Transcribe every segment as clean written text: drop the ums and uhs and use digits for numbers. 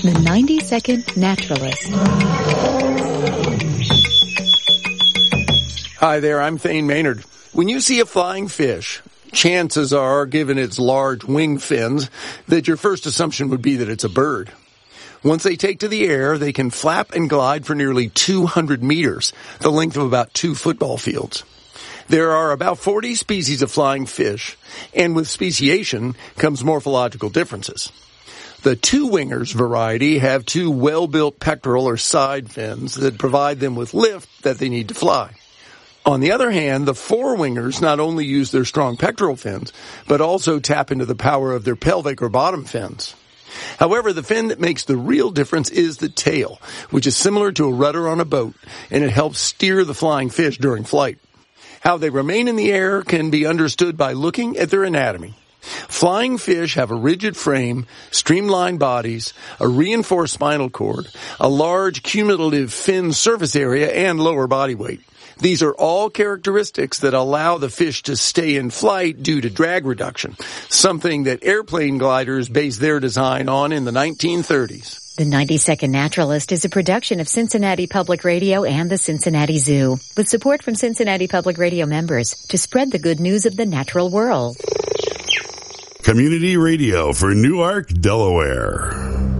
The 90-Second Naturalist. Hi there, I'm Thane Maynard. When you see a flying fish, chances are, given its large wing fins, that your first assumption would be that it's a bird. Once they take to the air, they can flap and glide for nearly 200 meters, the length of about 2 football fields. There are about 40 species of flying fish, and with speciation comes morphological differences. The two-wingers variety have 2 well-built pectoral or side fins that provide them with lift that they need to fly. On the other hand, the four-wingers not only use their strong pectoral fins, but also tap into the power of their pelvic or bottom fins. However, the fin that makes the real difference is the tail, which is similar to a rudder on a boat, and it helps steer the flying fish during flight. How they remain in the air can be understood by looking at their anatomy. Flying fish have a rigid frame, streamlined bodies, a reinforced spinal cord, a large cumulative fin surface area, and lower body weight. These are all characteristics that allow the fish to stay in flight due to drag reduction, something that airplane gliders based their design on in the 1930s. The 90-Second Naturalist is a production of Cincinnati Public Radio and the Cincinnati Zoo, with support from Cincinnati Public Radio members to spread the good news of the natural world. Community radio for Newark, Delaware.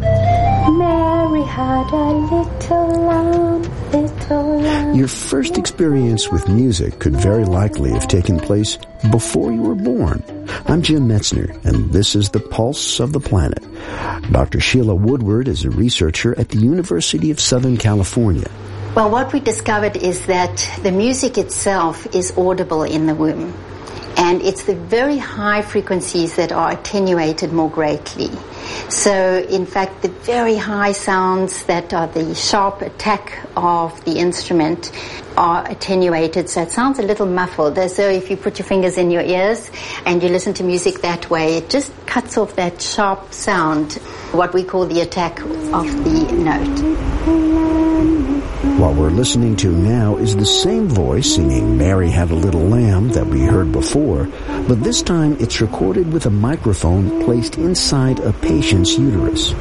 Mary had a little lamb, little lamb. Your first experience with music could very likely have taken place before you were born. I'm Jim Metzner, and this is the Pulse of the Planet. Dr. Sheila Woodward is a researcher at the University of Southern California. Well, what we discovered is that the music itself is audible in the womb. And it's the very high frequencies that are attenuated more greatly. So, in fact, the very high sounds that are the sharp attack of the instrument are attenuated. So it sounds a little muffled, as though if you put your fingers in your ears and you listen to music that way, it just cuts off that sharp sound, what we call the attack of the note. What we're listening to now is the same voice singing Mary Had a Little Lamb that we heard before, but this time it's recorded with a microphone placed inside a patient's uterus.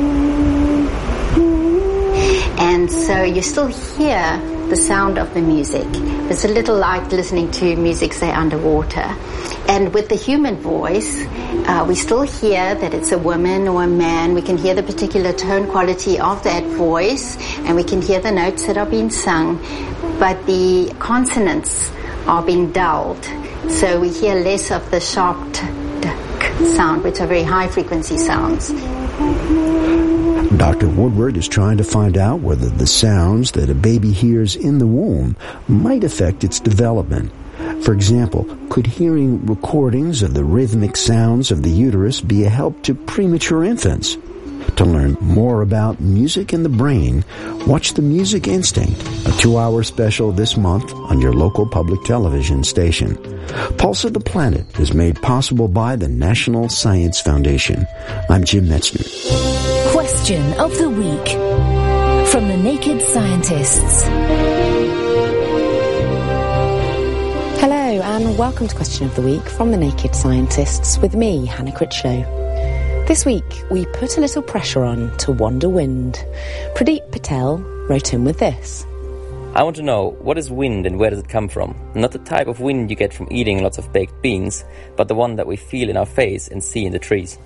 And so you still hear the sound of the music. It's a little like listening to music, say, underwater. And with the human voice, we still hear that it's a woman or a man. We can hear the particular tone quality of that voice, and we can hear the notes that are being sung. But the consonants are being dulled, so we hear less of the sharp sound, which are very high-frequency sounds. Dr. Woodward is trying to find out whether the sounds that a baby hears in the womb might affect its development. For example, could hearing recordings of the rhythmic sounds of the uterus be a help to premature infants? To learn more about music and the brain, watch The Music Instinct, a 2-hour special this month on your local public television station. Pulse of the Planet is made possible by the National Science Foundation. I'm Jim Metzner. Question of the Week from the Naked Scientists. Hello and welcome to Question of the Week from the Naked Scientists with me, Hannah Critchlow. This week we put a little pressure on to Wonder Wind. Pradeep Patel wrote in with this. I want to know, what is wind and where does it come from? Not the type of wind you get from eating lots of baked beans, but the one that we feel in our face and see in the trees.